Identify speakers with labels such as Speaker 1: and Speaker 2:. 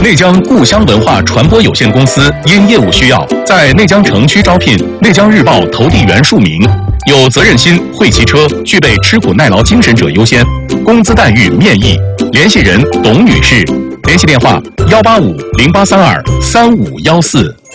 Speaker 1: 内江故乡文化传播有限公司因业务需要，在内江城区招聘内江日报投递员数名，有责任心、会骑车、具备吃苦耐劳精神者优先，工资待遇面议。联系人董女士，联系电话18508323514。